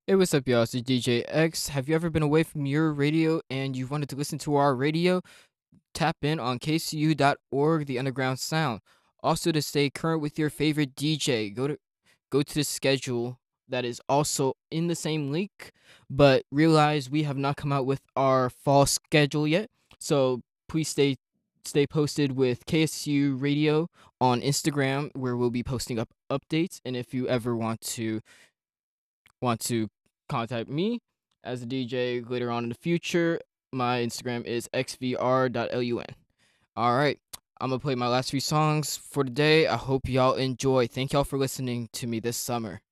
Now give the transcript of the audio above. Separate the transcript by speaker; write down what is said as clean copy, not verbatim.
Speaker 1: Hey, what's up, y'all? It's DJ X. Have you ever been away from your radio and you wanted to listen to our radio? Tap in on kcu.org, the underground sound. Also, to stay current with your favorite DJ, go to the schedule that is also in the same link, but realize we have not come out with our fall schedule yet. So please stay posted with KSU Radio on Instagram, where we'll be posting up updates. And if you ever want to contact me as a DJ later on in the future, my Instagram is xvr.lun. All right, I'm gonna play my last few songs for today. I hope y'all enjoy. Thank y'all for listening to me this summer.